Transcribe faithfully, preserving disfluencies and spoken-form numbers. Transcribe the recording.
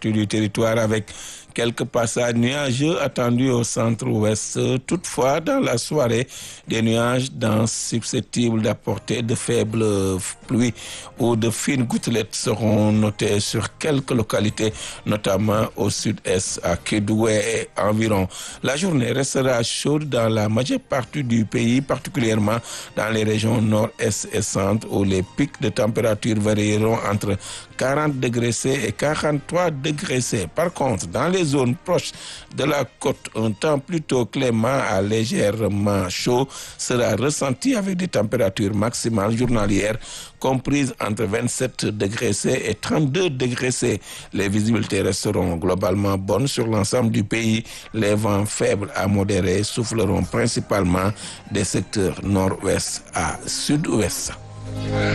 partie du territoire avec quelques passages nuageux attendus au centre-ouest. Toutefois, dans la soirée, des nuages denses susceptibles d'apporter de faibles pluies ou de fines gouttelettes seront notés sur quelques localités, notamment au sud-est, à Kédougou et environ. La journée restera chaude dans la majeure partie du pays, particulièrement dans les régions nord-est et centre, où les pics de température varieront entre quarante degrés C et quarante-trois degrés C. Par contre, dans les zones proches de la côte, un temps plutôt clément à légèrement chaud sera ressenti avec des températures maximales journalières comprises entre vingt-sept degrés C et trente-deux degrés C. Les visibilités resteront globalement bonnes sur l'ensemble du pays. Les vents faibles à modérés souffleront principalement des secteurs nord-ouest à sud-ouest.